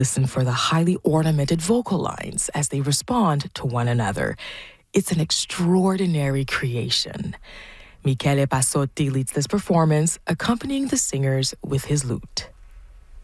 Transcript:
Listen for the highly ornamented vocal lines as they respond to one another. It's an extraordinary creation. Michele Passotti leads this performance, accompanying the singers with his lute.